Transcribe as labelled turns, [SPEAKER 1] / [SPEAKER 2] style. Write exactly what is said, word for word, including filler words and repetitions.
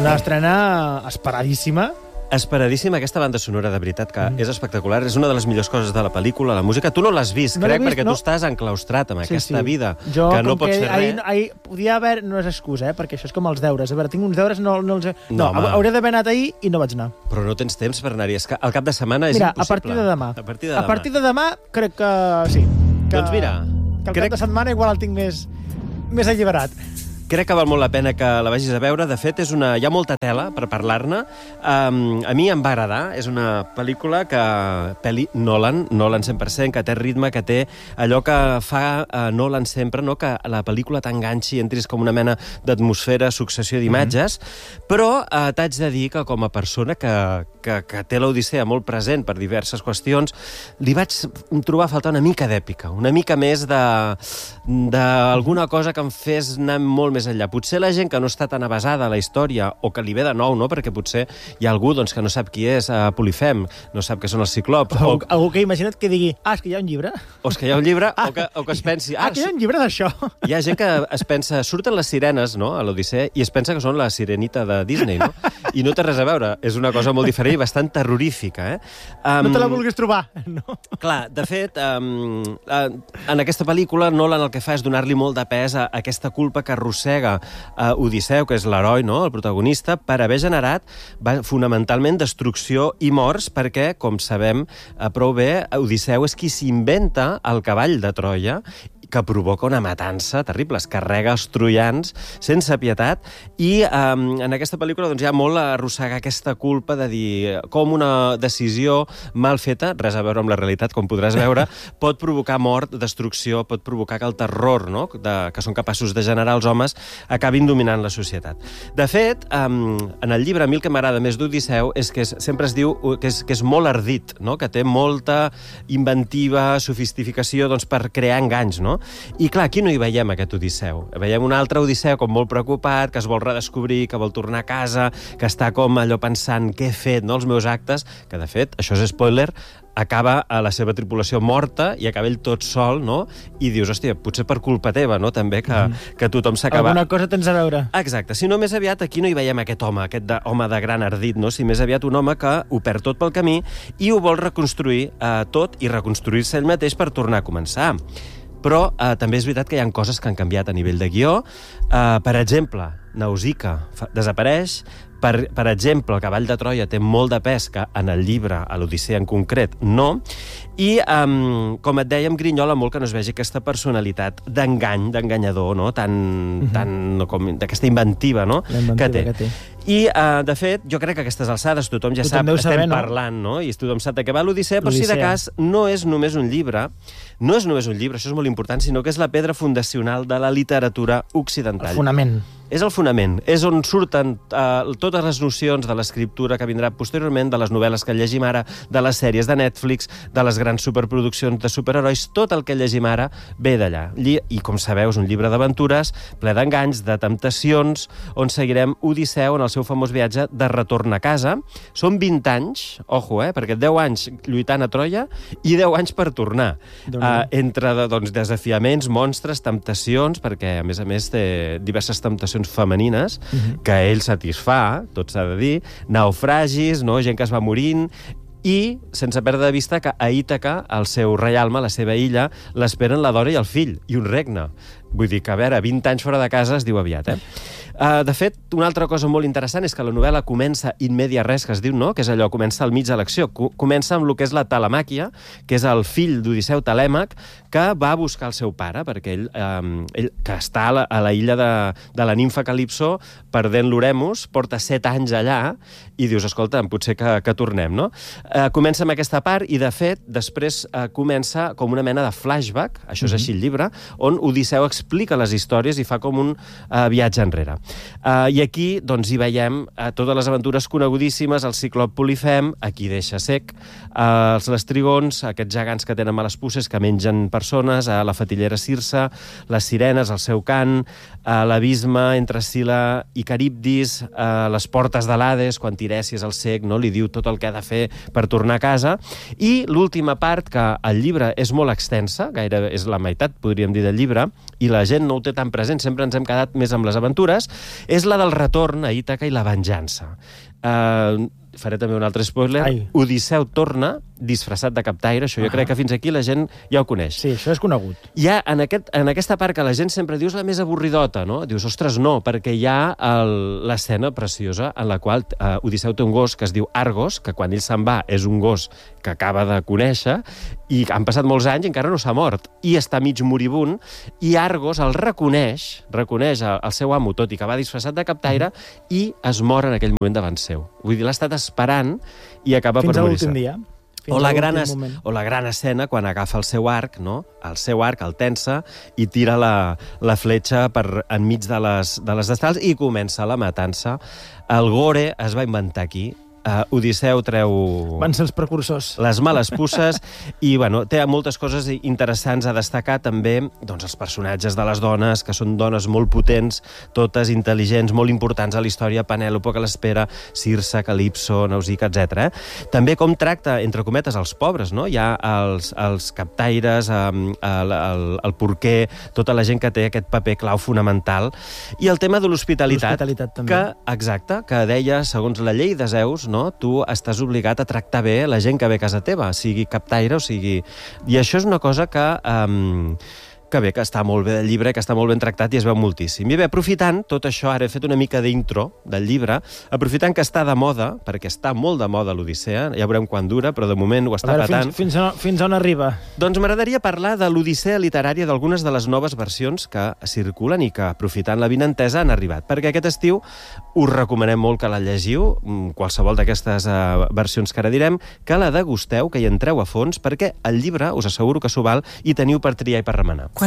[SPEAKER 1] una estrena esperadíssima.
[SPEAKER 2] Esperadíssima aquesta banda sonora, de veritat, que mm. és espectacular. És una de les millors coses de la pel·lícula, la música. Tu no l'has vist, no crec, vist, perquè no? tu estàs enclaustrat amb sí, aquesta sí. vida,
[SPEAKER 1] jo,
[SPEAKER 2] que no pots
[SPEAKER 1] que
[SPEAKER 2] fer
[SPEAKER 1] ahir,
[SPEAKER 2] res.
[SPEAKER 1] Ahir, podia haver... No és excusa, eh? Perquè això és com els deures. A veure, tinc uns deures, no, no els... He... No, no hauria d'haver anat ahir i no vaig anar.
[SPEAKER 2] Però no tens temps per anar-hi. És que al cap de setmana és
[SPEAKER 1] mira,
[SPEAKER 2] impossible.
[SPEAKER 1] a partir de demà.
[SPEAKER 2] A partir de demà.
[SPEAKER 1] A partir de demà crec que sí. Que,
[SPEAKER 2] doncs mira...
[SPEAKER 1] Que el
[SPEAKER 2] crec...
[SPEAKER 1] cap de setmana igual el tinc més, més alliberat.
[SPEAKER 2] Crec que val molt la pena que la vagis a veure. De fet, és una... hi ha molta tela per parlar-ne. Um, a mi em va agradar. És una pel·lícula que... Pel·li Nolan, Nolan cent per cent, que té ritme, que té allò que fa uh, Nolan sempre, no? Que la pel·lícula t'enganxi, entris com una mena d'atmosfera, successió d'imatges. Mm-hmm. Però uh, t'haig de dir que com a persona que, que, que té l'Odissea molt present per diverses qüestions, li vaig trobar a faltar una mica d'èpica, una mica més de d'alguna cosa que em fes anar molt més enllà. Potser la gent que no està tan avasada a la història o que li ve de nou, no? Perquè potser hi ha algú doncs, que no sap qui és uh, Polifem, no sap què són els ciclops.
[SPEAKER 1] O, o algú que imagina't que digui, ah, és que hi ha un llibre.
[SPEAKER 2] O és que hi ha un llibre, ah, o, que, o que es pensi...
[SPEAKER 1] Ah, ah que hi ha un llibre d'això.
[SPEAKER 2] Hi ha gent que es pensa... Surten les sirenes, no?, a l'Odissea, i es pensa que són la sirenita de Disney, no? I no té res a veure. És una cosa molt diferent i bastant terrorífica, eh? Um,
[SPEAKER 1] no te la vulguis trobar, no?
[SPEAKER 2] Clar, de fet, um, uh, en aquesta pel·lícula Nolan el que fa és donar-li molt de pes a aquesta culpa que arrossega uh, Odisseu, que és l'heroi, no?, el protagonista, per haver generat va, fonamentalment destrucció i morts, perquè, com sabem uh, prou bé, Odisseu és qui s'inventa el cavall de Troia, que provoca una matança terrible, es carrega els troians sense pietat, i um, en aquesta pel·lícula doncs, hi ha molt a arrossegar aquesta culpa de dir com una decisió mal feta, res a veure amb la realitat, com podràs veure, pot provocar mort, destrucció, pot provocar que el terror, no?, de, que són capaços de generar els homes, acabin dominant la societat. De fet, um, en el llibre, a mi el que m'agrada més d'Odisseu és que és, sempre es diu que és, que és molt ardit, no?, que té molta inventiva, sofisticació doncs, per crear enganys, no? I clar, aquí no hi veiem aquest Odisseu. Veiem un altre Odisseu com molt preocupat, que es vol redescobrir, que vol tornar a casa, que està com allò pensant què he fet, no?, els meus actes, que de fet, això és spoiler, acaba a la seva tripulació morta i acaba ell tot sol, no? I dius, hòstia, potser per culpa teva, no?, també, que, mm. que tothom s'acaba...
[SPEAKER 1] Alguna cosa tens a veure.
[SPEAKER 2] Exacte. Si no, més aviat aquí no hi veiem aquest home, aquest de, home de gran ardit, no? Si més aviat un home que ho perd tot pel camí i ho vol reconstruir eh, tot i reconstruir-se ell mateix per tornar a començar. Però eh, també és veritat que hi ha coses que han canviat a nivell de guió. Eh, per exemple, Nausicaa desapareix. Per, per exemple, el cavall de Troia té molt de pes, que en el llibre, a l'Odissea en concret, no. I, um, com et dèiem, grinyola molt que no es vegi aquesta personalitat d'engany, d'enganyador, no?, tan, mm-hmm. tan com d'aquesta inventiva, no?, que té. Que té. I, uh, de fet, jo crec que a aquestes alçades tothom ja tothom sap, estem saber, no? parlant, no?, i tothom sap de què va l'Odissea, però si de cas no és només un llibre, no és només un llibre, això és molt important, sinó que és la pedra fundacional de la literatura occidental.
[SPEAKER 1] El fonament.
[SPEAKER 2] És el fonament, és on surten uh, totes les nocions de l'escriptura que vindrà posteriorment, de les novel·les que llegim ara, de les sèries de Netflix, de les grans superproduccions de superherois, tot el que llegim ara ve d'allà. I, com sabeu, és un llibre d'aventures, ple d'enganys, de temptacions, on seguirem Odisseu en el seu famós viatge de retorn a casa. Són vint anys, ojo, eh, perquè deu anys lluitant a Troia i deu anys per tornar. Uh, entre doncs, desafiaments, monstres, temptacions, perquè, a més a més, té diverses temptacions femenines, uh-huh. que ell satisfà, tot s'ha de dir, naufragis, no? Gent que es va morint, i sense perdre de vista que a Ítaca, el seu reialme, la seva illa, l'esperen la dona i el fill, i un regne. Vull dir que, a veure, vint anys fora de casa es diu aviat, eh? Uh, de fet, una altra cosa molt interessant és que la novel·la comença in media res, que es diu, no?, que és allò, comença al mig de l'acció. Comença amb el que és la Telemàquia, que és el fill d'Odisseu, Telèmac, que va a buscar el seu pare, perquè ell, um, ell que està a la, a la illa de, de la nimfa Calipso, perdent l'Oremus, porta set anys allà, i dius, escolta, potser que, que tornem, no? Uh, comença amb aquesta part, i de fet, després uh, comença com una mena de flashback, això és així el llibre, on Odisseu explica les històries i fa com un uh, viatge enrere. Uh, I aquí doncs, hi veiem uh, totes les aventures conegudíssimes, el ciclop Polifem, aquí deixa sec, uh, els lestrigons, aquests gegants que tenen males puces, que mengen persones, uh, la fatillera Circe, les sirenes, el seu cant, uh, l'abisme entre Sila i Caribdis, uh, les portes de l'Hades, quan Tiresias el cec, no, li diu tot el que ha de fer per tornar a casa, i l'última part, que el llibre és molt extensa, gairebé és la meitat, podríem dir, del llibre, i la gent no ho té tan present, sempre ens hem quedat més amb les aventures, és la del retorn a Ítaca i la venjança. Uh, faré també un altre spoiler. Ai. Odisseu torna disfressat de captaire, això jo uh-huh. crec que fins aquí la gent ja ho coneix.
[SPEAKER 1] Sí, això és conegut.
[SPEAKER 2] Hi ha en, aquest, en aquesta part que la gent sempre diu és la més avorridota, no? Dius, ostres, no, perquè hi ha l'escena preciosa en la qual uh, Odisseu té un gos que es diu Argos, que quan ell se'n va és un gos que acaba de conèixer i han passat molts anys i encara no s'ha mort i està mig moribund, i Argos el reconeix, reconeix el seu amo, tot i que va disfressat de captaire, mm. i es mor en aquell moment davant seu. Vull dir, l'ha estat esperant i acaba
[SPEAKER 1] Fins
[SPEAKER 2] per morir-se.
[SPEAKER 1] Fins a l'últim dia.
[SPEAKER 2] O la, gran es, o la gran escena quan agafa el seu arc, no? El seu arc, el tensa, i tira la, la fletxa per enmig de les, de les destrals i comença la matança. El gore es va inventar aquí. Uh, Odisseu treu...
[SPEAKER 1] Van ser els precursors.
[SPEAKER 2] Les males pusses i, bueno, té moltes coses interessants a destacar també, doncs, els personatges de les dones, que són dones molt potents, totes intel·ligents, molt importants a la història, Penèlope, que l'espera, Circe, Calipso, Nausica, etcètera. Eh? També com tracta, entre cometes, els pobres, no? Hi ha els, els captaires, um, el, el, el porquer, tota la gent que té aquest paper clau fonamental. I el tema de l'hospitalitat,
[SPEAKER 1] l'hospitalitat també.
[SPEAKER 2] Que, exacte, que deia, segons la llei de Zeus, no? Tu estàs obligat a tractar bé la gent que ve a casa teva, sigui captaire o sigui... I això és una cosa que... Um, que bé, que està molt bé del llibre, que està molt ben tractat i es veu moltíssim. I bé, aprofitant tot això, ara he fet una mica d'intro del llibre, aprofitant que està de moda, perquè està molt de moda l'Odissea, ja veurem quan dura, però de moment ho està
[SPEAKER 1] veure,
[SPEAKER 2] patant.
[SPEAKER 1] Fins, fins, on, fins on arriba?
[SPEAKER 2] Doncs m'agradaria parlar de l'Odissea literària d'algunes de les noves versions que circulen i que, aprofitant la vinentesa, han arribat. Perquè aquest estiu us recomanem molt que la llegiu, qualsevol d'aquestes uh, versions que ara direm, que la degusteu, que hi entreu a fons, perquè el llibre us asseguro que s'ho val i teniu per triar i per remenar.